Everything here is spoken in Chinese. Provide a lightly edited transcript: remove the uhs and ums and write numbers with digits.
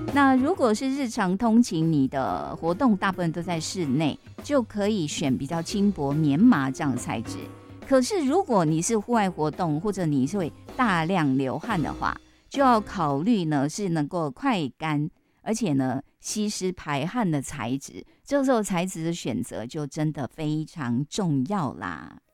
那如果是日常通勤，你的活动大部分都在室内，就可以选比较轻薄棉麻这样的材质。可是如果你是户外活动，或者你是会大量流汗的话，就要考虑呢是能够快干，而且呢吸湿排汗的材质。这个时候材质的选择就真的非常重要啦。